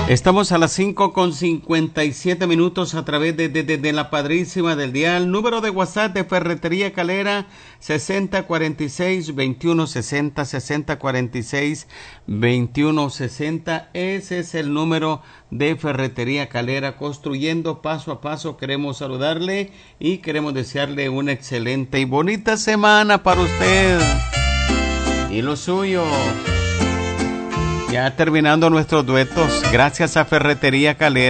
Estamos a las 5:57 a través de la padrísima del dial. Número de WhatsApp de Ferretería Calera 6046-2160, 6046-2160. Ese es el número de Ferretería Calera. Construyendo paso a paso. Queremos saludarle y queremos desearle una excelente y bonita semana para usted y lo suyo. Ya terminando nuestros duetos, gracias a Ferretería Calera.